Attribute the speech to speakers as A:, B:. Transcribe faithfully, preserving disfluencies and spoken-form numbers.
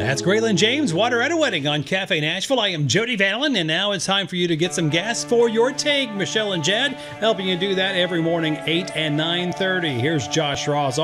A: That's Graylin James, Water at a Wedding on Cafe Nashville. I am Jody Vallon, and now it's time for you to get some gas for your tank. Michelle and Jed helping you do that every morning, eight and nine thirty. Here's Josh Ross.